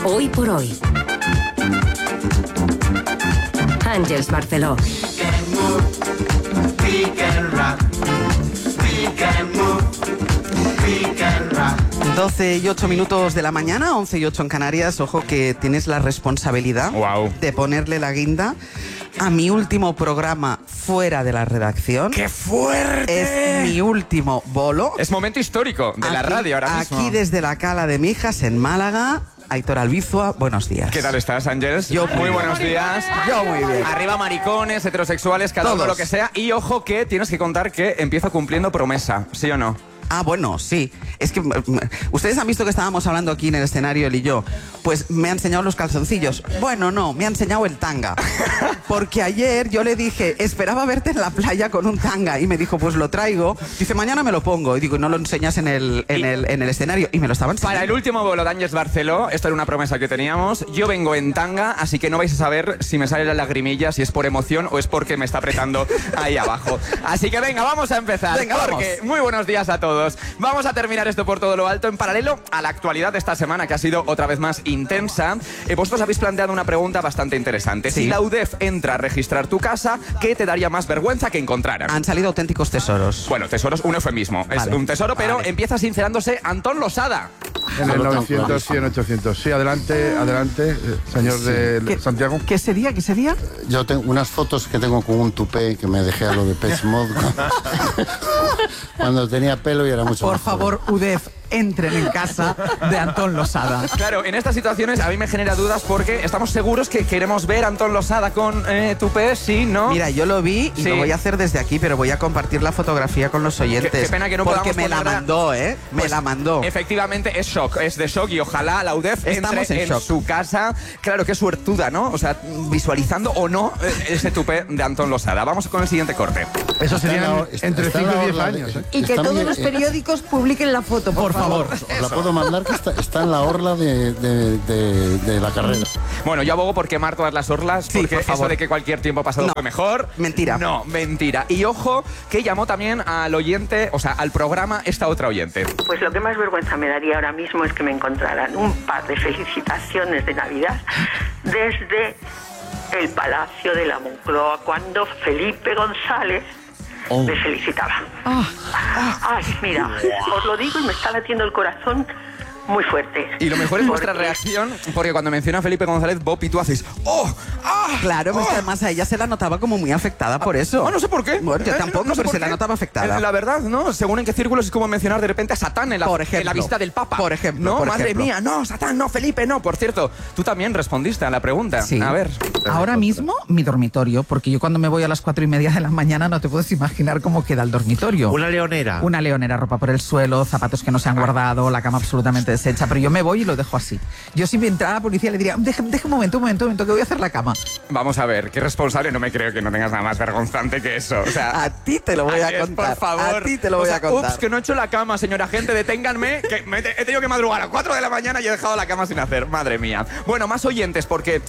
Hoy por hoy. Àngels Barceló. 12:08 de la mañana, 11:08 en Canarias. Ojo que tienes la responsabilidad de ponerle la guinda a mi último programa fuera de la redacción. ¡Qué fuerte! Es mi último bolo. Es momento histórico de la radio ahora mismo. Aquí desde la Cala de Mijas, en Málaga. Aitor Albizua, buenos días. ¿Qué tal estás, Ángels? Yo muy buenos días. Yo muy bien. Arriba maricones, heterosexuales, cada uno lo que sea. Y ojo que tienes que contar que empiezo cumpliendo promesa, ¿sí o no? Ah, bueno, sí. Es que ustedes han visto que estábamos hablando aquí en el escenario, él y yo. Pues me ha enseñado los calzoncillos. Bueno, no, me ha enseñado el tanga. Porque ayer yo le dije, esperaba verte en la playa con un tanga. Y me dijo, pues lo traigo. Dice, mañana me lo pongo. Y digo, no lo enseñas en el escenario. Y me lo estaban enseñando. Para el último vuelo de Àngels Barceló, esto era una promesa que teníamos, yo vengo en tanga, así que no vais a saber si me sale la lagrimilla, si es por emoción o es porque me está apretando ahí abajo. Así que venga, vamos a empezar. Venga, porque vamos. Muy buenos días a todos. Vamos a terminar esto por todo lo alto en paralelo a la actualidad de esta semana, que ha sido otra vez más intensa. Vosotros habéis planteado una pregunta bastante interesante. Sí. Si la UDEF entra a registrar tu casa, ¿qué te daría más vergüenza que encontraran? Han salido auténticos tesoros. Bueno, tesoros, un eufemismo. Vale. Es un tesoro, pero Vale. empieza sincerándose Antón Losada. En el 900 y en 800. Sí, adelante, señor de Santiago. ¿Qué sería? ¿Qué sería? Yo tengo unas fotos que tengo con un tupé que me dejé a lo de Pech Mod cuando tenía pelo y era mucho Por más joven. favor, UDEF, entren en casa de Antón Losada. Claro, en estas situaciones a mí me genera dudas porque estamos seguros que queremos ver a Antón Losada con tupé, ¿sí? ¿No? Mira, yo lo vi y Sí. lo voy a hacer desde aquí, pero voy a compartir la fotografía con los oyentes. Qué pena que no porque podamos me la ponerla. mandó, ¿eh? Me Pues, la mandó. Efectivamente, es shock, es de shock y ojalá la UDEF Estamos entre en en shock. su casa. Claro, qué suertuda, ¿no? O sea, visualizando o no ese tupé de Antón Losada. Vamos con el siguiente corte. Eso Está en serían la- entre está en 5 la y 10 orla de- años. Y que está todos bien, los periódicos publiquen la foto, por favor. Os la puedo mandar, que está en la orla de la carrera. Bueno, yo abogo por quemar todas las orlas, Sí, porque por favor. eso de que cualquier tiempo pasado No. fue mejor. Mentira. No, mentira. Y ojo, que llamó también al oyente, o sea, al programa esta otra oyente. Pues lo que más vergüenza me daría ahora mismo es que me encontraran un par de felicitaciones de Navidad desde el Palacio de la Moncloa cuando Felipe González me felicitaba. Ay, mira, os lo digo y me está latiendo el corazón muy fuerte. Y lo mejor es vuestra Porque- reacción, porque cuando menciona a Felipe González, Bob y tú haces ¡oh! ¡Ah! Claro, pues que además a ella se la notaba como muy afectada por eso. No sé por qué. Bueno, yo tampoco, no sé pero por se la qué. notaba afectada. La verdad, ¿no? Según en qué círculos es como mencionar de repente a Satán en la, Por en la ejemplo. visita del Papa. Por ejemplo, No, por madre ejemplo. mía, no, Satán, no, Felipe, no. Por cierto, tú también respondiste a la pregunta. Sí. A ver. Ahora mismo, mi dormitorio, porque yo cuando me voy a las 4:30 de la mañana no te puedes imaginar cómo queda el dormitorio. Una leonera. Una leonera, ropa por el suelo, zapatos que no se han guardado, la cama absolutamente deshecha, pero yo me voy y lo dejo así. Yo si me entrara la policía le diría, deja un momento, que voy a hacer la cama. Vamos a ver, qué responsable. No me creo que no tengas nada más vergonzante que eso. O sea, A ti te lo voy a Ángeles, contar. por favor. A ti te lo voy O sea, a contar. Ups, que no he hecho la cama, señora gente, deténganme, que he tenido que madrugar a 4 de la mañana y he dejado la cama sin hacer. Madre mía. Bueno, más oyentes, porque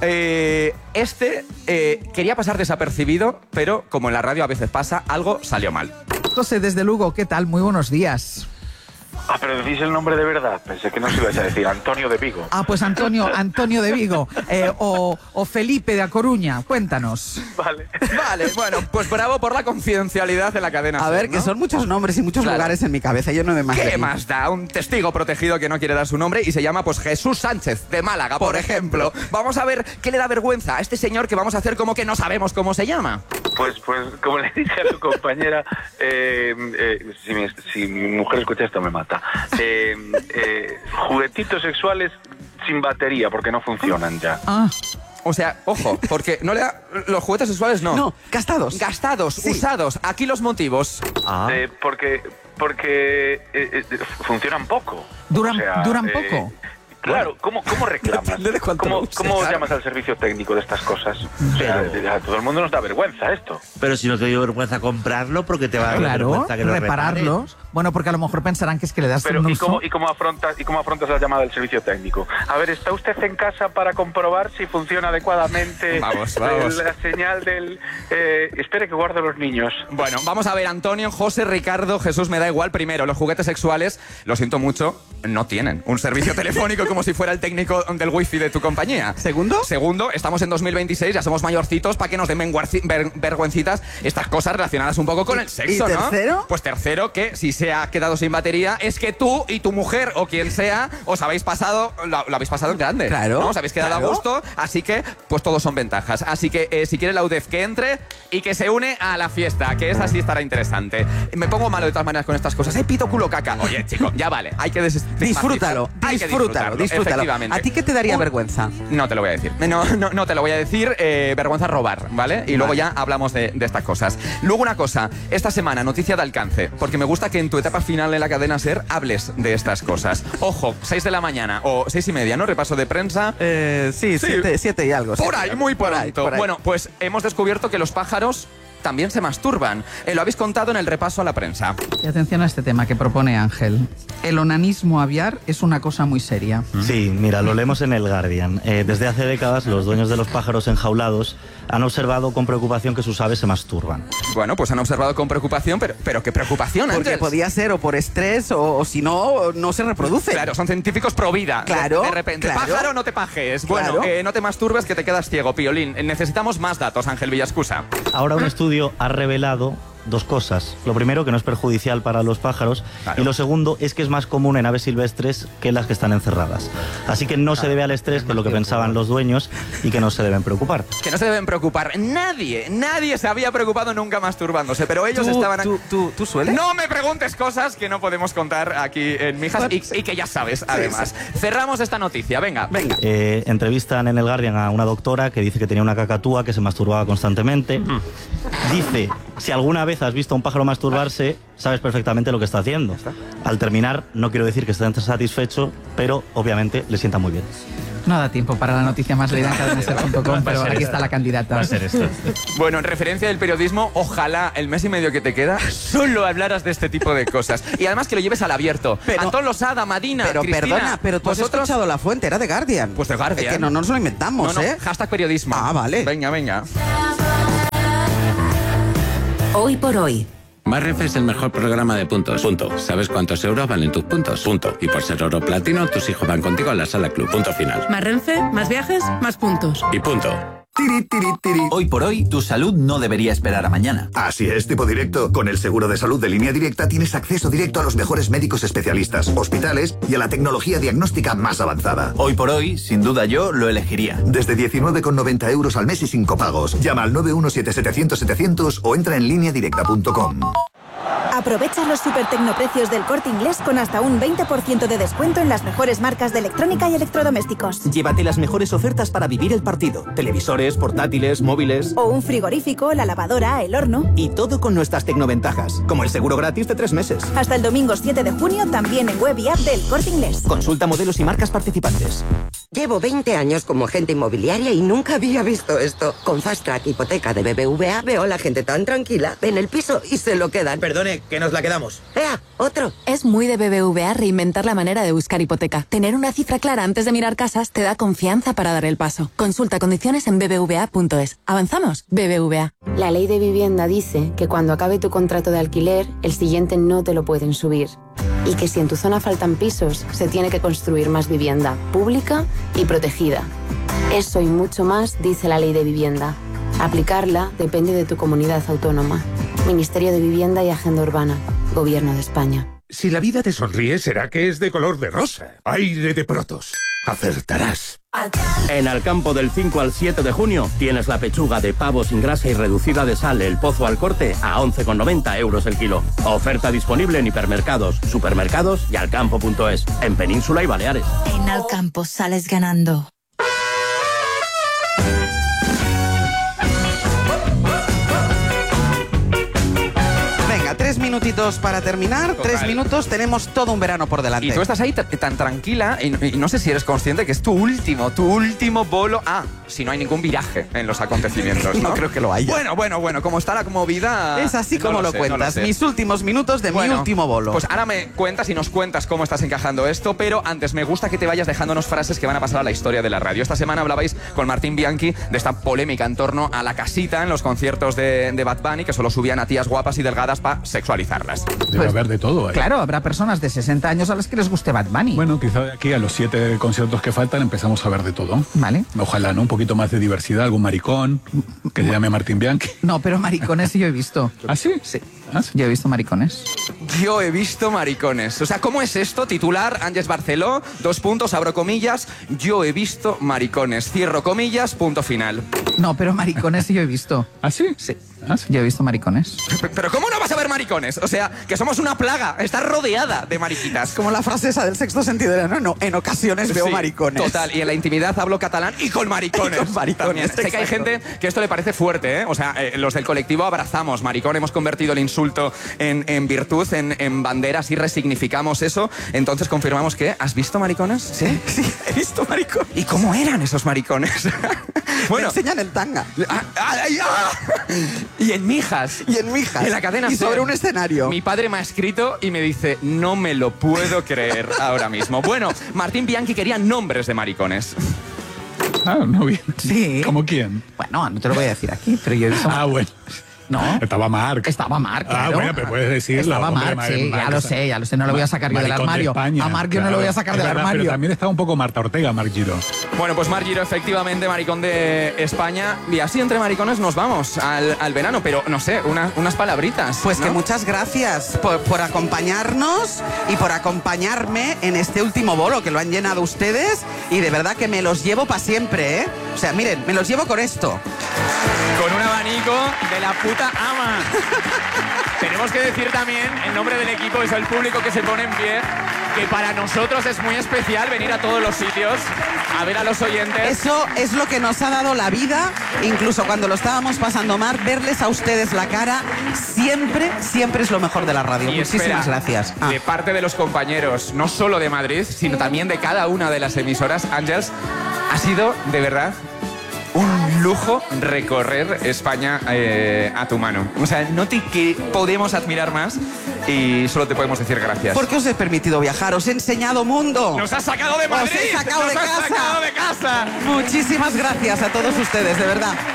quería pasar desapercibido, pero como en la radio a veces pasa, algo salió mal. José, desde Lugo, ¿qué tal? Muy buenos días. Ah, pero decís el nombre de verdad. Pensé que no se ibais a decir Antonio de Vigo. Ah, pues Antonio de Vigo, o Felipe de A Coruña, cuéntanos. Vale. Vale, bueno, pues bravo por la confidencialidad de la cadena. A ver, SER, que ¿no? son muchos nombres y muchos Claro. lugares en mi cabeza. Yo no me imagino. ¿Qué más da? Un testigo protegido que no quiere dar su nombre y se llama pues Jesús Sánchez de Málaga, por ejemplo. Vamos a ver qué le da vergüenza a este señor que vamos a hacer como que no sabemos cómo se llama. Pues como le dije a tu compañera, si mi mujer escucha esto me mata. Juguetitos sexuales sin batería porque no funcionan ya. Ah, O sea, ojo, porque no le da... Los juguetes sexuales no. No, gastados. Gastados, Sí. usados. Aquí los motivos. Porque funcionan poco. duran O sea, poco. Claro, ¿cómo reclamas? Depende de cuánto lo uses, ¿Cómo claro. llamas al servicio técnico de estas cosas? O sea, a todo el mundo nos da vergüenza esto. Pero si no te dio vergüenza comprarlo, porque te va a dar Claro, vergüenza que lo reparen. repararlos. Bueno, porque a lo mejor pensarán que es que le das Pero, un ¿y uso. cómo afrontas la llamada del servicio técnico? A ver, ¿está usted en casa para comprobar si funciona adecuadamente Vamos. la señal del... espere que guardo los niños. Bueno, vamos a ver, Antonio, José, Ricardo, Jesús, me da igual. Primero, los juguetes sexuales, lo siento mucho, no tienen un servicio telefónico como si fuera el técnico del wifi de tu compañía. Segundo, estamos en 2026, ya somos mayorcitos para que nos den vergüencitas estas cosas relacionadas un poco con el sexo, ¿Y tercero? ¿no? Pues tercero, que si se ha quedado sin batería, es que tú y tu mujer o quien sea os habéis pasado, lo habéis pasado en grande. Claro. ¿no? Os habéis quedado a gusto, así que pues todos son ventajas. Así que si quiere la UDEF que entre y que se une a la fiesta, que esa sí estará interesante. Me pongo malo de todas maneras con estas cosas. Pito, culo, caca. Oye, chico, ya vale, hay que Disfrútalo. Efectivamente. ¿A ti qué te daría vergüenza? No te lo voy a decir. No te lo voy a decir. Vergüenza robar, ¿vale? Y luego ya hablamos de estas cosas. Luego una cosa, esta semana, noticia de alcance, porque me gusta que en tu etapa final en la cadena SER hables de estas cosas. Ojo, 6 de la mañana o 6:30, ¿no? Repaso de prensa. Sí, 7 y algo. Por ahí, muy pronto. Bueno, pues hemos descubierto que los pájaros también se masturban. Lo habéis contado en el repaso a la prensa. Y atención a este tema que propone Ángel. El onanismo aviar es una cosa muy seria. Sí, mira, lo leemos en el Guardian. Desde hace décadas los dueños de los pájaros enjaulados han observado con preocupación que sus aves se masturban. Bueno, pues han observado con preocupación, pero ¿qué preocupación, Porque Ángel? podía ser o por estrés o si no, no se reproduce. Claro, son científicos pro vida. Claro, De repente, claro. pájaro, no te pajes. Claro. Bueno, no te masturbes que te quedas ciego, Piolín. Necesitamos más datos, Ángel Villascusa. Ahora un estudio ha revelado dos cosas. Lo primero, que no es perjudicial para los pájaros, Claro. y lo segundo es que es más común en aves silvestres que en las que están encerradas. Así que no se debe al estrés, que es lo que pensaban los dueños, y que no se deben preocupar. Que no se deben preocupar. Nadie se había preocupado nunca masturbándose, pero ellos estaban... ¿Tú sueles? No me preguntes cosas que no podemos contar aquí en Mijas y que ya sabes, además. Cerramos esta noticia, venga. Entrevistan en el Guardian a una doctora que dice que tenía una cacatúa que se masturbaba constantemente. Dice, si alguna vez has visto a un pájaro masturbarse, sabes perfectamente lo que está haciendo. Al terminar, no quiero decir que esté satisfecho, pero obviamente le sienta muy bien. No da tiempo para la noticia más leída en cadenaser.com, pero aquí está la candidata. Bueno, en referencia del periodismo, ojalá el mes y medio que te queda solo hablaras de este tipo de cosas. Y además que lo lleves al abierto. Antón Losada, Madina, Pero Cristina, perdona, pero tú has escuchado la fuente, era de Guardian. Pues de Guardian. Es que no nos lo inventamos, No, ¿eh? hashtag periodismo. Ah, vale. Venga. Hoy por hoy. Más Renfe es el mejor programa de puntos. Punto. ¿Sabes cuántos euros valen tus puntos? Punto. Y por ser oro platino, tus hijos van contigo a la sala club. Punto final. Más Renfe, más viajes, más puntos. Y punto. Hoy por hoy, tu salud no debería esperar a mañana. Así es, tipo directo. Con el seguro de salud de Línea Directa tienes acceso directo a los mejores médicos especialistas, hospitales y a la tecnología diagnóstica más avanzada. Hoy por hoy, sin duda yo lo elegiría. Desde 19,90 euros al mes y sin copagos. Llama al 917-700-700 o entra en lineadirecta.com. Aprovecha los super tecnoprecios del Corte Inglés con hasta un 20% de descuento en las mejores marcas de electrónica y electrodomésticos. Llévate las mejores ofertas para vivir el partido. Televisores, portátiles, móviles... O un frigorífico, la lavadora, el horno... Y todo con nuestras tecnoventajas, como el seguro gratis de 3 meses. Hasta el domingo 7 de junio también en web y app del Corte Inglés. Consulta modelos y marcas participantes. Llevo 20 años como agente inmobiliaria y nunca había visto esto. Con Fast Track Hipoteca de BBVA veo a la gente tan tranquila. Ven el piso y se lo quedan. Perdone, que nos la quedamos. Otro. Es muy de BBVA reinventar la manera de buscar hipoteca. Tener una cifra clara antes de mirar casas te da confianza para dar el paso. Consulta condiciones en bbva.es. ¿Avanzamos? BBVA. La ley de vivienda dice que cuando acabe tu contrato de alquiler, el siguiente no te lo pueden subir. Y que si en tu zona faltan pisos, se tiene que construir más vivienda pública y protegida. Eso y mucho más dice la ley de vivienda. Aplicarla depende de tu comunidad autónoma. Ministerio de Vivienda y Agenda Urbana. Gobierno de España. Si la vida te sonríe, será que es de color de rosa. Aire de Protos. Acertarás. En Alcampo del 5 al 7 de junio tienes la pechuga de pavo sin grasa y reducida de sal El Pozo al corte a 11,90 euros el kilo. Oferta disponible en hipermercados, supermercados y alcampo.es, en Península y Baleares. En Alcampo sales ganando. Venga, 3 minutitos para terminar, Total. 3 minutos, tenemos todo un verano por delante. Y tú estás ahí tan tranquila y no sé si eres consciente que es tu último bolo. Si no hay ningún viraje en los acontecimientos, ¿no? No creo que lo haya. Bueno, como está la movida... Es así como lo sé, cuentas. no lo sé. Mis últimos minutos de mi último bolo. Pues ahora me cuentas y nos cuentas cómo estás encajando esto, pero antes me gusta que te vayas dejándonos frases que van a pasar a la historia de la radio. Esta semana hablabais con Martín Bianchi de esta polémica en torno a la casita en los conciertos de Bad Bunny, que solo subían a tías guapas y delgadas para sexualizarlas. Debe haber de todo ahí. Claro, habrá personas de 60 años a las que les guste Bad Bunny. Bueno, quizá de aquí a los 7 conciertos que faltan empezamos a ver de todo. Vale. Ojalá, ¿no? Un poquito más de diversidad, algún maricón que se llame Martín Bianchi. No, pero maricones sí yo he visto. ¿Ah, sí? Sí. Yo he visto maricones. Yo he visto maricones. O sea, ¿cómo es esto? Titular, Ángeles Barceló, 2 puntos, abro comillas, yo he visto maricones, cierro comillas, punto final. No, pero maricones sí yo he visto. ¿Ah, sí? Sí. Yo he visto maricones. Pero ¿cómo no vas a ver maricones? O sea, que somos una plaga, estás rodeada de mariquitas. Como la frase esa del sexto sentido, no, en ocasiones veo Sí, maricones. Total, y en la intimidad hablo catalán y con maricones. Y con maricones, Sé que hay gente que esto le parece fuerte, ¿eh? O sea, los del colectivo abrazamos maricón, hemos convertido el insulto en virtud, en banderas y resignificamos eso. Entonces confirmamos que, ¿has visto maricones? Sí, he visto maricones. ¿Y cómo eran esos maricones? Bueno, me enseñan el tanga. Y en Mijas. Y en Mijas. Y en la cadena Y sobre SER. un escenario. Mi padre me ha escrito y me dice, no me lo puedo creer ahora mismo. Bueno, Martín Bianchi quería nombres de maricones. No bien. Sí. ¿Cómo quién? Bueno, no te lo voy a decir aquí, pero yo he visto... Bueno. No. Estaba Marc. Estaba Marc, claro. Bueno, pero puedes decirlo. Estaba hombre, Marc, sí, ya lo sé, no lo voy a sacar yo del maricón de armario. España, A Marc yo no lo voy a sacar es del verdad, armario. Pero también estaba un poco Marta Ortega, Marc Giró. Bueno, pues Marc Giró, efectivamente, maricón de España. Y así entre maricones nos vamos al verano. Pero, no sé, unas palabritas. Pues ¿no? que muchas gracias por acompañarnos y por acompañarme en este último bolo, que lo han llenado ustedes. Y de verdad que me los llevo para siempre, ¿eh? O sea, miren, me los llevo con esto. Con un abanico de la puta ama. Tenemos que decir también, en nombre del equipo, eso, el público que se pone en pie, que para nosotros es muy especial venir a todos los sitios a ver a los oyentes. Eso es lo que nos ha dado la vida, incluso cuando lo estábamos pasando mal, verles a ustedes la cara, siempre es lo mejor de la radio. Y Muchísimas espera, gracias. De parte de los compañeros, no solo de Madrid, sino también de cada una de las emisoras, Ángels, ha sido, de verdad, un lujo recorrer España a tu mano. O sea, no te que podemos admirar más y solo te podemos decir gracias. Porque os he permitido viajar, os he enseñado mundo. ¡Nos has sacado de Madrid! Os he sacado de casa. ¡Nos has sacado de casa! Muchísimas gracias a todos ustedes, de verdad.